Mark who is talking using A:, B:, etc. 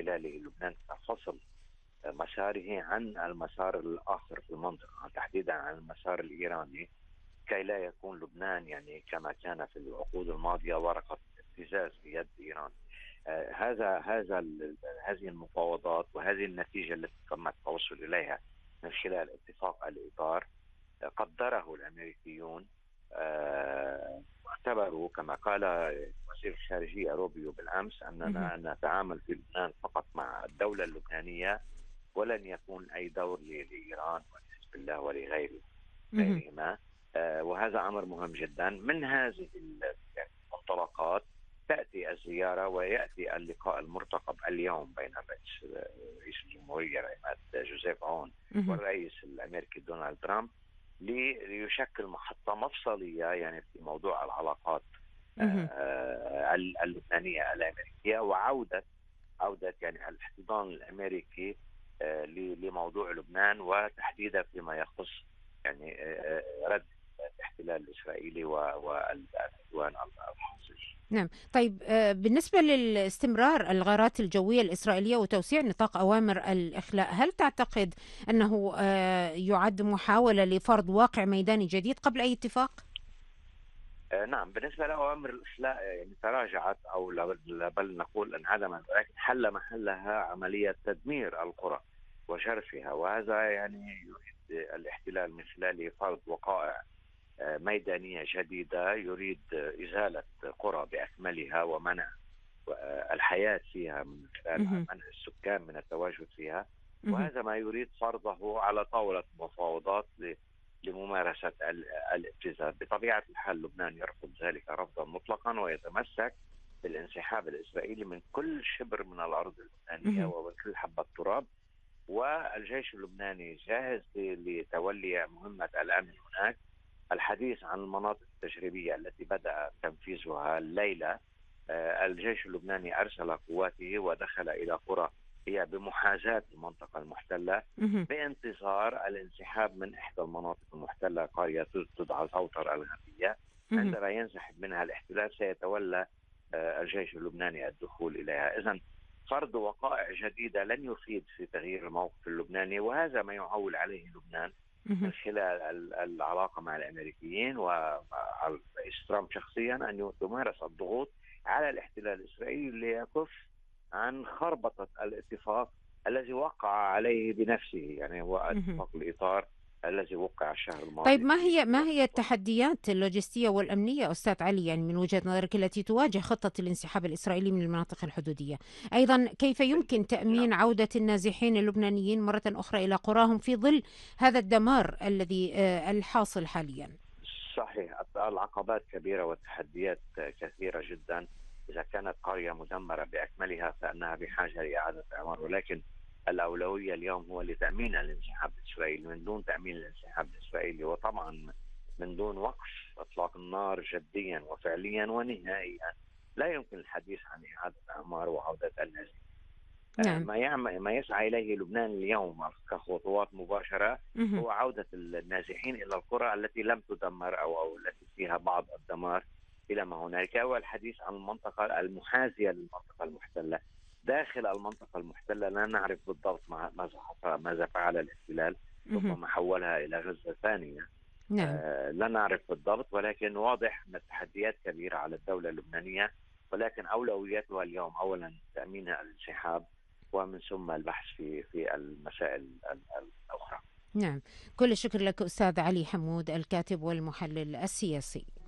A: خلاله لبنان فصل مساره عن المسار الآخر في المنطقة، تحديدا عن المسار الإيراني، كي لا يكون لبنان يعني كما كان في العقود الماضية ورقة ابتزاز في يد إيران. هذه المفاوضات وهذه النتيجة التي تم التوصل إليها من خلال اتفاق الإطار قدره الأمريكيون. اعتبروا كما قال وزير الخارجية روبيو بالأمس أننا نتعامل في لبنان فقط مع الدولة اللبنانية، ولن يكون أي دور لإيران ولحزب الله غيرهما. وهذا أمر مهم جدا. من هذه المنطلقات تأتي الزيارة ويأتي اللقاء المرتقب اليوم بين رئيس الجمهورية جوزيف عون والرئيس الأمريكي دونالد ترامب، ليشكل محطة مفصلية يعني في موضوع العلاقات اللبنانية الأمريكية، وعودة يعني الاحتضان الأمريكي لموضوع لبنان، وتحديدا فيما يخص يعني رد الاحتلال الإسرائيلي والعدوان الحاصل.
B: نعم. طيب، بالنسبة للاستمرار الغارات الجوية الإسرائيلية وتوسيع نطاق أوامر الإخلاء، هل تعتقد أنه يعد محاولة لفرض واقع ميداني جديد قبل أي اتفاق؟
A: نعم، بالنسبة لأوامر الإخلاء يعني تراجعت، أو بل نقول انعدمت، ولكن حل محلها عملية تدمير القرى وشرفها، وهذا يعني يريد الاحتلال من خلال فرض وقائع ميدانية جديدة، يريد إزالة قرى بأكملها ومنع الحياة فيها من خلال منع السكان من التواجد فيها. وهذا ما يريد فرضه على طاولة مفاوضات لممارسة الابتزاز. بطبيعة الحال لبنان يرفض ذلك رفضا مطلقا، ويتمسك بالانسحاب الإسرائيلي من كل شبر من الأرض اللبنانية ومن كل حبة تراب. والجيش اللبناني جاهز لتولي مهمة الأمن هناك. الحديث عن المناطق التجريبية التي بدأ تنفيذها الليلة، الجيش اللبناني أرسل قواته ودخل إلى قرى هي بمحاذاة المنطقة المحتلة بانتظار الانسحاب من إحدى المناطق المحتلة، قرية تدعى زوطر الغربية. عندما ينسحب منها الاحتلال سيتولى الجيش اللبناني الدخول إليها. إذن فرض وقائع جديدة لن يفيد في تغيير الموقف اللبناني، وهذا ما يعول عليه لبنان من خلال العلاقة مع الأمريكيين ومع الرئيس ترامب شخصيا، أن تمارس الضغوط على الاحتلال الإسرائيلي ليكف عن خربطة الاتفاق الذي وقع عليه بنفسه، يعني هو اتفاق الإطار الذي وقع الشهر الماضي.
B: طيب، ما هي التحديات اللوجستية والأمنية أستاذ علي، يعني من وجهة نظرك، التي تواجه خطة الانسحاب الإسرائيلي من المناطق الحدودية؟ أيضا كيف يمكن تأمين عودة النازحين اللبنانيين مرة أخرى إلى قراهم في ظل هذا الدمار الذي الحاصل حاليا؟
A: صحيح، العقبات كبيرة والتحديات كثيرة جدا. إذا كانت قرية مدمرة بأكملها فإنها بحاجة لإعادة إعمار، ولكن الأولوية اليوم هو لتأمين الانسحاب الإسرائيلي. من دون تأمين الانسحاب الإسرائيلي، وطبعا من دون وقف إطلاق النار جديا وفعليا ونهائيا، لا يمكن الحديث عن إعادة إعمار وعودة النازحين. ما يسعى إليه لبنان اليوم كخطوات مباشرة هو عودة النازحين إلى القرى التي لم تدمر أو التي فيها بعض الدمار إلى ما هنالك، والحديث عن المنطقة المحاذية للمنطقة المحتلة. داخل المنطقة المحتلة لا نعرف بالضبط ماذا فعل الاحتلال، ربما حولها إلى غزة ثانية. لا نعرف بالضبط، ولكن واضح أن التحديات كبيرة على الدولة اللبنانية، ولكن أولوياتها اليوم أولا تأمين الانسحاب، ومن ثم البحث في المسائل الأخرى.
B: نعم، كل الشكر لك أستاذ علي حمود، الكاتب والمحلل السياسي.